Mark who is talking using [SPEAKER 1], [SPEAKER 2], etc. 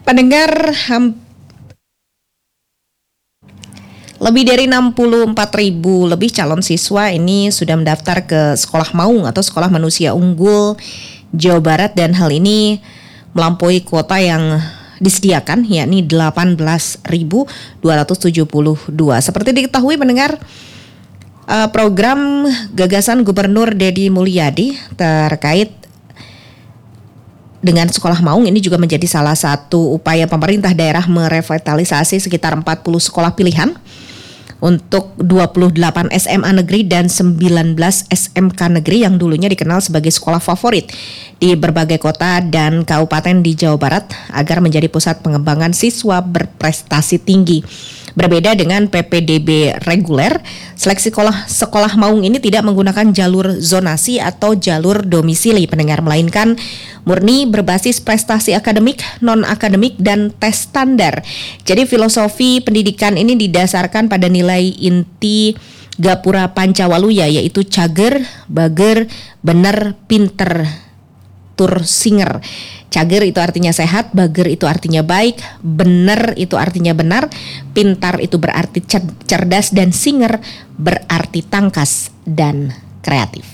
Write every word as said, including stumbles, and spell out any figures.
[SPEAKER 1] Pendengar, ham- lebih dari enam puluh empat ribu lebih calon siswa ini sudah mendaftar ke Sekolah Maung atau Sekolah Manusia Unggul Jawa Barat, dan hal ini melampaui kuota yang disediakan, yakni delapan belas ribu dua ratus tujuh puluh dua. Seperti diketahui pendengar, uh, program gagasan Gubernur Deddy Mulyadi terkait dengan Sekolah Maung ini juga menjadi salah satu upaya pemerintah daerah merevitalisasi sekitar empat puluh sekolah pilihan untuk dua puluh delapan S M A negeri dan sembilan belas S M K negeri yang dulunya dikenal sebagai sekolah favorit di berbagai kota dan kabupaten di Jawa Barat agar menjadi pusat pengembangan siswa berprestasi tinggi. Berbeda dengan P P D B reguler, seleksi sekolah sekolah Maung ini tidak menggunakan jalur zonasi atau jalur domisili pendengar, melainkan murni berbasis prestasi akademik, non-akademik, dan tes standar. Jadi filosofi pendidikan ini didasarkan pada nilai inti Gapura Pancawaluya, yaitu cager, bager, bener, pinter, tur singer. Cager itu artinya sehat, bager itu artinya baik, bener itu artinya benar, pintar itu berarti cer- cerdas, dan singer berarti tangkas dan kreatif.